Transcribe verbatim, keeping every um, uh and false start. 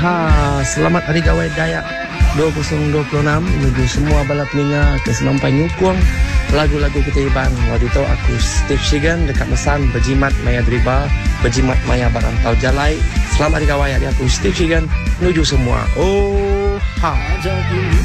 ha, selamat Hari Gawai Dayak dua ribu dua puluh enam menuju semua bala peninga ke semampai nyukung lagu-lagu ketiban. Waktu itu aku Steve Shigan dekat Mesan berjimat maya driba, berjimat maya barantau jalai. Selamat Hari Gawai dari aku Steve Shigan menuju semua. Oh ha.